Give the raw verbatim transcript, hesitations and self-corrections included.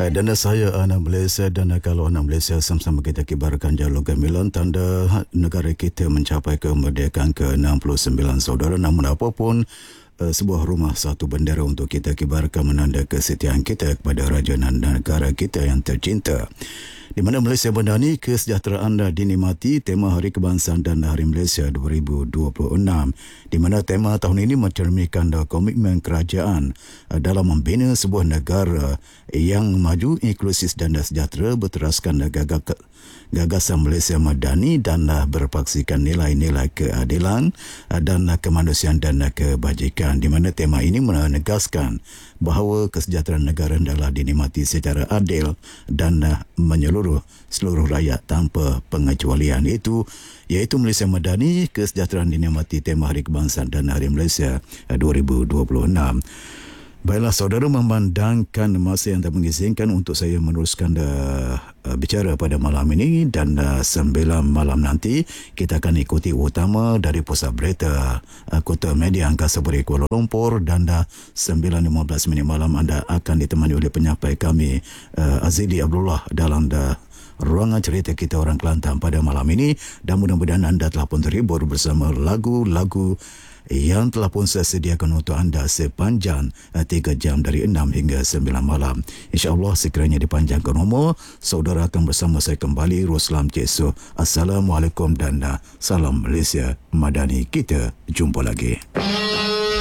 Hai, dan saya anak Malaysia, dan kalau anak Malaysia sama-sama kita kibarkan jalur gemilang tanda negara kita mencapai kemerdekaan ke enam puluh sembilan saudara. Namun apapun, sebuah rumah satu bendera untuk kita kibarkan menanda kesetiaan kita kepada raja dan negara kita yang tercinta. Di mana Malaysia Madani, kesejahteraan dinikmati, tema Hari Kebangsaan dan Hari Malaysia dua ribu dua puluh enam, di mana tema tahun ini mencerminkan komitmen kerajaan dalam membina sebuah negara yang maju, inklusif dan sejahtera, berteraskan gagak gagasan Malaysia Madani dan berpaksikan nilai-nilai keadilan dan kemanusiaan dan kebajikan, di mana tema ini menegaskan bahawa kesejahteraan negara adalah dinikmati secara adil dan menyeluruh seluruh rakyat tanpa pengecualian. Itu iaitu Malaysia Madani, kesejahteraan dinikmati, tema Hari Kebangsaan dan Hari Malaysia dua ribu dua puluh enam. Baiklah saudara, memandangkan masa yang tak mengizinkan untuk saya meneruskan uh, uh, bicara pada malam ini, dan uh, sembilan malam nanti kita akan ikuti utama dari pusat berita uh, Kota Media Angkasa Puri Kuala Lumpur, dan uh, sembilan lima belas minit malam anda akan ditemani oleh penyampai kami uh, Azidi Abdullah dalam uh, ruangan cerita kita orang Kelantan pada malam ini, dan mudah-mudahan anda telah pun terhibur bersama lagu-lagu yang telah pun saya sediakan untuk anda sepanjang tiga jam dari enam hingga sembilan malam. InsyaAllah sekiranya dipanjangkan umur, saudara akan bersama saya kembali. Ruslam Cesu. Assalamualaikum dan salam Malaysia Madani. Kita jumpa lagi.